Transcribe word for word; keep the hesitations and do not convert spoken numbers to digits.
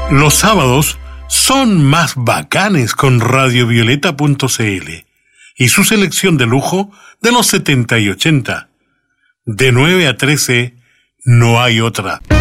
Los sábados son más bacanes con radio violeta punto c l y su selección de lujo de los setenta y ochenta. De nueve a trece, no hay otra.